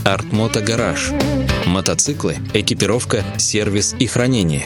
Артмото Гараж. Мотоциклы, экипировка, сервис и хранение.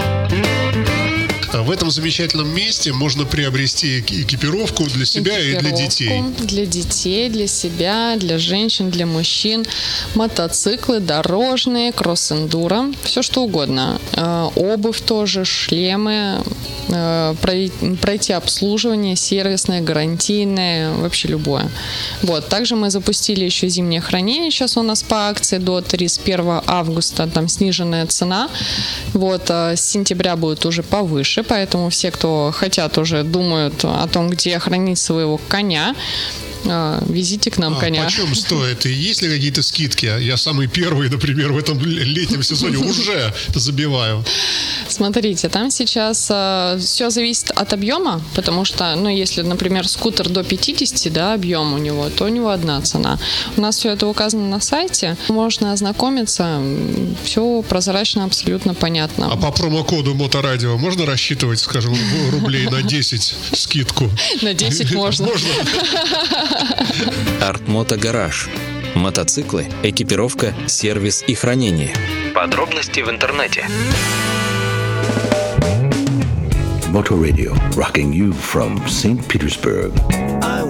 В этом замечательном месте можно приобрести экипировку для себя и для детей. Для детей, для себя, для женщин, для мужчин. Мотоциклы, дорожные, кросс-эндуро, все что угодно. Обувь тоже, шлемы, пройти обслуживание, сервисное, гарантийное, вообще любое. Вот. Также мы запустили еще зимнее хранение. Сейчас у нас по акции до 31 августа, там сниженная цена. Вот. С сентября будет уже повыше. Поэтому все, кто хотят, уже думают о том, где хранить своего коня, везите к нам коня. Почем стоит? И есть ли какие-то скидки? Я самый первый, например, в этом летнем сезоне уже забиваю. Смотрите, там сейчас все зависит от объема, потому что, если, например, скутер до 50, объем у него, то у него одна цена. У нас все это указано на сайте, можно ознакомиться, все прозрачно, абсолютно понятно. А по промокоду Моторадио можно рассчитывать, скажем, рублей на 10 скидку? На 10 можно. Артмото Гараж. Мотоциклы, экипировка, сервис и хранение. Подробности в интернете. Motor Radio, rocking you from St. Petersburg.